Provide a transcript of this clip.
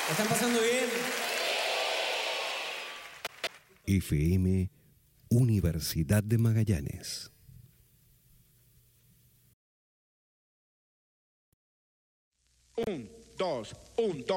¿Están pasando bien? FM Universidad de Magallanes. Un, dos.